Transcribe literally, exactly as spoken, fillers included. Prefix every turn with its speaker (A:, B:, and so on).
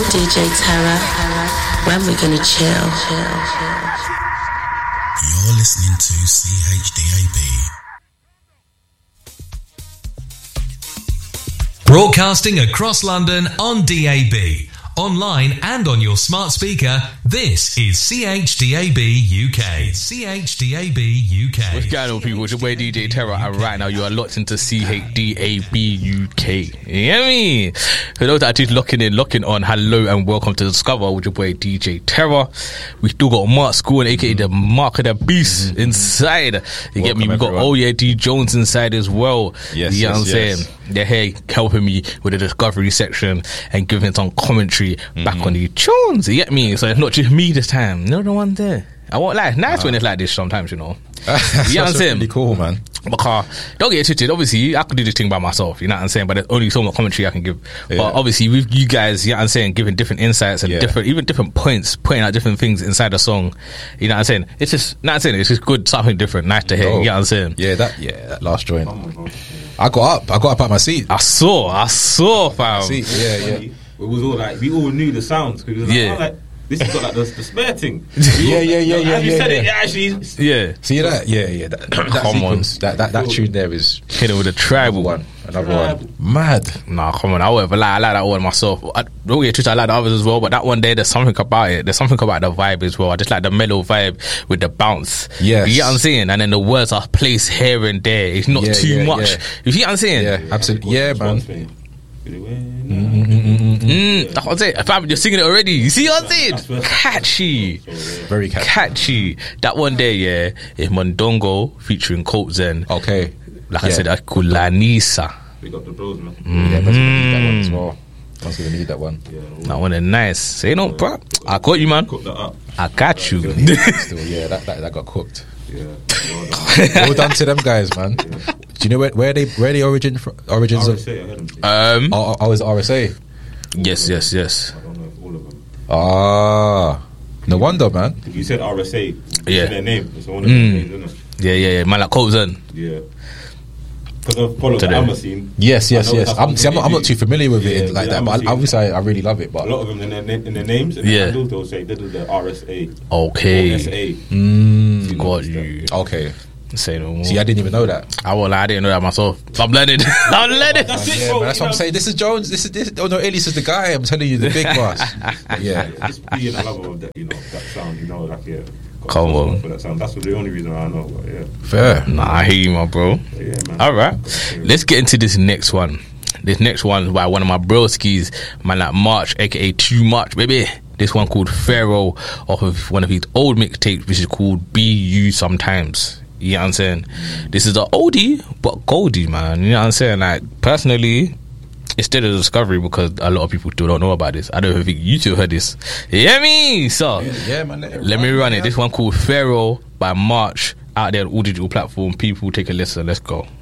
A: D J Terror. When we gonna chill?
B: You're listening to C H D A B.
C: Broadcasting across London on D A B. Online and on your smart speaker, this is C H D A B U K. C H D A B U K.
D: What's going on, people? It's your boy D J Terror, and right now you are locked into C H D A B U K. You hear me? For those that are just locking in, locking on, hello and welcome to Discover with your boy D J Terror. We still got Mark School, aka the Mark of the Beast, mm-hmm. inside. You welcome get me? We got Oh Yeah D Jones inside as well.
E: Yes,
D: you know
E: yes,
D: what I'm
E: yes.
D: saying? They're here helping me with the Discovery section and giving some commentary mm-hmm. back on the tunes. You get me? So it's not just me this time. No, the one there. I won't lie. Nice uh, when it's like this sometimes, you know. You know what I'm saying?
E: Really cool, man.
D: Because don't get it twisted. Obviously, I could do this thing by myself. You know what I'm saying? But there's only so much commentary I can give. Yeah. But obviously, with you guys, you know what I'm saying, giving different insights and yeah. different, even different points, pointing out different things inside the song. You know what I'm saying? It's just, you know what I'm saying? It's just good, something different, nice to hear. Oh, you know what I'm saying?
E: Yeah, that, yeah, that last joint. I got up. I got up out my seat.
D: I saw. I saw, fam.
E: Seat. Yeah, yeah.
F: It was all like, we all knew the sounds. Cause it was like,
D: yeah.
F: oh, like, this has got like the, the spare thing.
E: yeah, yeah, yeah, yeah.
F: As you
E: yeah,
F: said
E: yeah.
F: it, it actually.
D: Yeah.
E: See that? Yeah, yeah. That, that
D: come
E: sequence,
D: on.
E: That, that, that tune there is.
D: Hit it with a tribal
E: one. Another
F: Tribal.
E: one. Mad.
D: Nah, come on. I would lie. I like that one myself. I don't get twisted. I like the others as well. But that one there, there's something about it. There's something about the vibe as well. I just like the mellow vibe with the bounce.
E: Yes.
D: You get what I'm saying? And then the words are placed here and there. It's not
E: yeah,
D: too
E: yeah,
D: much.
E: Yeah.
D: You see what I'm saying?
E: Yeah, absolutely. Yeah, man.
D: Mm, that's what I'm saying. Fam, you're singing it already. You see what I'm saying? Catchy.
E: Very catchy.
D: Catchy. That one there, yeah, is Mondongo featuring Colt Zen.
E: Okay.
D: Like
E: yeah.
D: I said, that's called Lanisa.
F: We got the bros, man.
E: Mm. Yeah, but gonna need that one as well. One's gonna need that one.
F: Yeah,
D: that one is nice. Say no, bro. I got you, man.
F: Cook that up.
D: I got you.
E: Still, yeah, that, that that got cooked.
F: Yeah.
E: Well done to them guys, man. Yeah. Do you know where where they where the origin fr- origins
F: R S A,
E: of?
F: I heard them.
D: Um.
E: Oh, oh, is it R S A?
D: Yes, yes, yes.
F: I don't know if all of them.
E: Ah, no wonder, man.
F: You said R S A. You
D: Yeah.
F: said their name. It's one of their
D: Mm.
F: names, isn't it?
D: Yeah, yeah, yeah. Man, like Colt Zen.
F: Yeah. Because I've followed the
D: Today.
F: Amma scene.
E: Yes, yes,
F: I know
E: yes.
F: that's
E: I'm, see, I'm, not, I'm not too familiar with
F: Yeah,
E: it like
F: yeah,
E: that, but
F: I'm
E: I, obviously I, I really love it. But
F: a lot of them in their, na- in their names and
D: Yeah.
F: their handles, they'll say they do the R S A.
D: Okay.
F: Or S A.
E: mm,
D: Got you.
E: okay.
D: Say no more.
E: See, I didn't even know that.
D: I won't lie, I didn't know that myself. I'm learning. I'm learning.
F: That's it,
E: Yeah,
F: bro.
E: man, that's
F: you
E: what I'm
F: know,
E: saying. This is Jones. This is this. Oh no, Ellis is the guy. I'm telling you, the big boss. But yeah.
F: Yeah, just being a lover of that, you know, that sound, you know, like, yeah. got
D: Come
F: soft
D: on.
F: For that sound. That's the only reason I know, but yeah.
E: Fair.
D: Nah, I hear you, my bro.
F: But yeah, man.
D: All right. Let's get into this next one. This next one is by one of my broskies, man, like March, aka Too Much, baby. This one called Pharaoh, off of one of his old mixtapes, which is called Be You Sometimes. You know what I'm saying? This is an oldie, but goldie, man. You know what I'm saying? Like, personally, it's still a discovery because a lot of people still don't know about this. I don't even think you two heard this. You hear me? So,
E: Yeah, yeah, man. Let,
D: let me run it. This one called Pharaoh by March, out there on all digital platform. People, take a listen. Let's go.